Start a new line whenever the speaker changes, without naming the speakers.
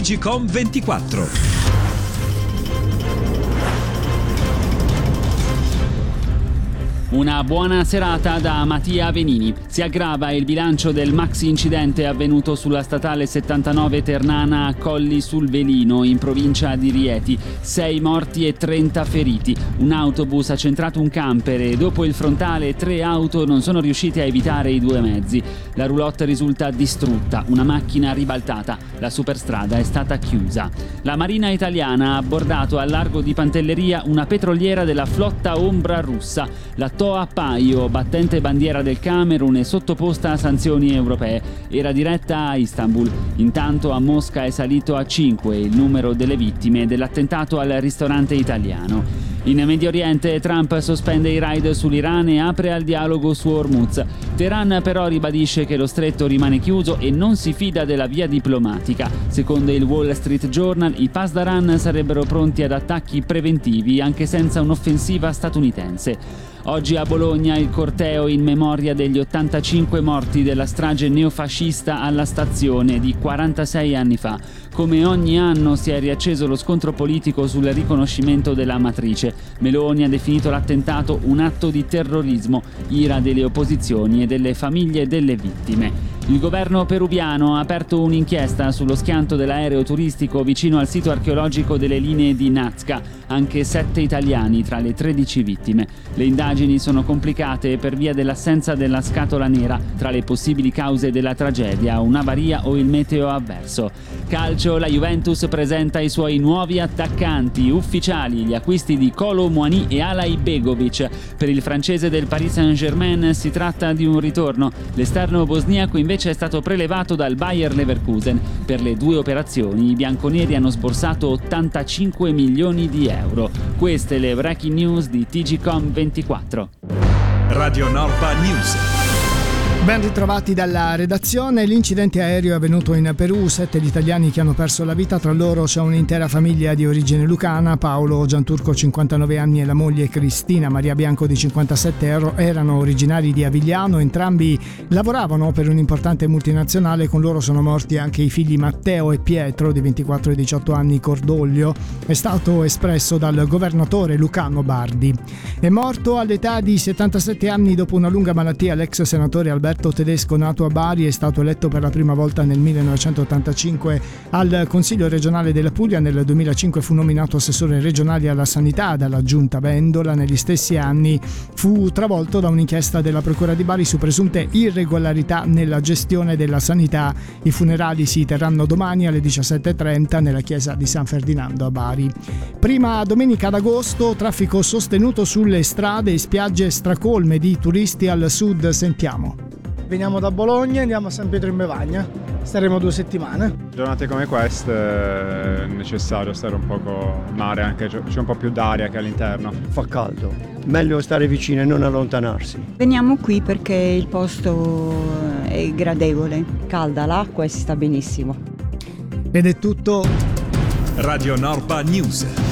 TGcom 24.
Una buona serata da Mattia Venini. Si aggrava il bilancio del maxi incidente avvenuto sulla statale 79 Ternana a Colli sul Velino, in provincia di Rieti. 6 morti e 30 feriti. Un autobus ha centrato un camper e dopo il frontale 3 auto non sono riuscite a evitare i 2 mezzi. La roulotte risulta distrutta, una macchina ribaltata. La superstrada è stata chiusa. La Marina italiana ha abbordato al largo di Pantelleria una petroliera della flotta ombra russa. La Toa Paio, battente bandiera del Camerun e sottoposta a sanzioni europee, era diretta a Istanbul. Intanto a Mosca è salito a 5 il numero delle vittime dell'attentato al ristorante italiano. In Medio Oriente Trump sospende i raid sull'Iran e apre al dialogo su Hormuz. Teheran però ribadisce che lo stretto rimane chiuso e non si fida della via diplomatica. Secondo il Wall Street Journal, i Pasdaran sarebbero pronti ad attacchi preventivi anche senza un'offensiva statunitense. Oggi a Bologna il corteo in memoria degli 85 morti della strage neofascista alla stazione di 46 anni fa. Come ogni anno si è riacceso lo scontro politico sul riconoscimento della matrice. Meloni ha definito l'attentato un atto di terrorismo, ira delle opposizioni e delle famiglie delle vittime. Il governo peruviano ha aperto un'inchiesta sullo schianto dell'aereo turistico vicino al sito archeologico delle linee di Nazca, anche 7 italiani tra le 13 vittime. Le indagini sono complicate per via dell'assenza della scatola nera, tra le possibili cause della tragedia, un'avaria o il meteo avverso. Calcio, la Juventus presenta i suoi nuovi attaccanti ufficiali, gli acquisti di Kolo Muani e Alay Begovic. Per il francese del Paris Saint-Germain si tratta di un ritorno. L'esterno bosniaco invece è stato prelevato dal Bayer Leverkusen. Per le 2 operazioni i bianconeri hanno sborsato 85 milioni di euro. Queste le breaking news di TGcom 24.
Radio Norpa News.
Ben ritrovati dalla redazione. L'incidente aereo è avvenuto in Perù, 7 gli italiani che hanno perso la vita, tra loro c'è un'intera famiglia di origine lucana. Paolo Gianturco, 59 anni, e la moglie Cristina Maria Bianco, di 57, erano originari di Avigliano, entrambi lavoravano per un'importante multinazionale. Con loro sono morti anche i figli Matteo e Pietro, di 24 e 18 anni. Cordoglio è stato espresso dal governatore lucano Bardi. È morto all'età di 77 anni dopo una lunga malattia l'ex senatore Alberto Tedesco, nato a Bari. È stato eletto per la prima volta nel 1985 al Consiglio regionale della Puglia. Nel 2005 fu nominato assessore regionale alla sanità dalla giunta Vendola. Negli stessi anni fu travolto da un'inchiesta della Procura di Bari su presunte irregolarità nella gestione della sanità. I funerali si terranno domani alle 17:30 nella chiesa di San Ferdinando a Bari. Prima domenica d'agosto, traffico sostenuto sulle strade e spiagge stracolme di turisti al sud. Sentiamo.
Veniamo da Bologna e andiamo a San Pietro in Bevagna. Staremo 2 settimane.
Giornate come queste è necessario stare un poco in mare, anche c'è un po' più d'aria che all'interno.
Fa caldo, meglio stare vicino e non allontanarsi.
Veniamo qui perché il posto è gradevole, calda l'acqua e si sta benissimo.
Ed è tutto.
Radio Norpa News.